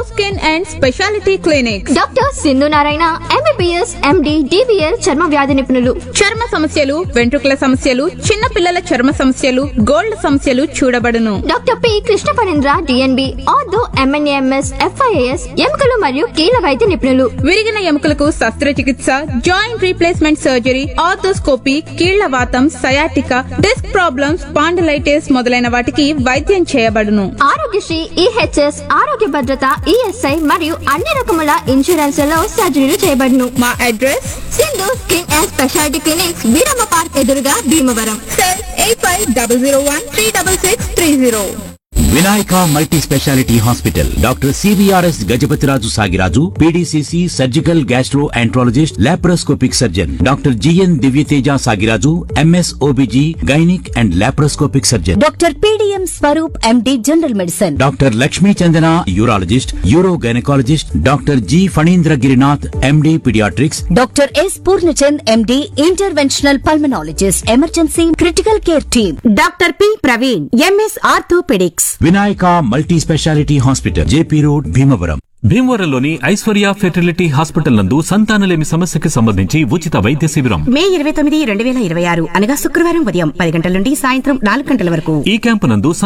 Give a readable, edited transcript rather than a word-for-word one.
Skin and speciality clinic. Doctor Sindhu Narayana MBBS MD DBL చర్మ వ్యాధి నిపుణులు. చర్మ సమస్యలు, వెంట్రుకల సమస్యలు, చిన్న పిల్లల చర్మ సమస్యలు, గోల్డ్ సమస్యలు చూడబడును. Doctor P Krishna Phanindra DNB ortho MNAMS FIAS ఎముకలు మరియు కీళ్ళ వైద్య నిపుణులు. విరిగిన ఎముకలకు శస్త్రచికిత్స, జాయింట్ రీప్లేస్మెంట్ సర్జరీ, ఆర్థోస్కోపీ, కీళ్ల వాతం, సయాటికా, డిస్క్ ప్రాబ్లమ్స్, స్పాండిలైటిస్ మొదలైన వాటికి వైద్యం చేయబడును. ఆరోగ్యశ్రీ EHS ఆరోగ్య భద్రత ESI మరియు అన్ని రకముల ఇన్సూరెన్స్లలో సర్జరీలు చేయబడును. మా address Sindhu skin and speciality clinics, Veeramma park ఎదురుగా Bhimavaram. Cell 8500136630. Vinayaka multi speciality hospital. Doctor CVRS Gajapathiraju Sagiraju, PDCC surgical gastro enterologist, laparoscopic surgeon. Doctor GN Divyateja Sagiraju, MS OBG gynaec and laparoscopic surgeon. Doctor PDM Swaroop MD general medicine. Doctor Lakshmi Chandana urologist, euro gynaecologist. Doctor G Phanindra Girinath MD paediatrics. Doctor S Purnachand MD interventional pulmonologist, emergency critical care team. Doctor P Praveen MS orthopaedics. Vinayaka multi speciality hospital, JP road, Bhimavaram. భీమవరంలోని Aishwarya fertility hospital నందు సంతానలేమి సమస్యకి సంబంధించి ఉచిత వైద్య శిబిరం మే 29, 2026 అనగా శుక్రవారం ఉదయం 10 గంటల నుండి సాయంత్రం 4 గంటల వరకు. ఈ క్యాంపు నందు